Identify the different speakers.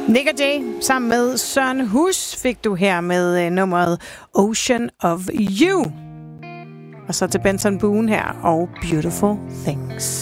Speaker 1: Nick og Jay sammen med Søren Hus fik du her med nummeret Ocean of You. Og så til Benson Boone her og Beautiful Things.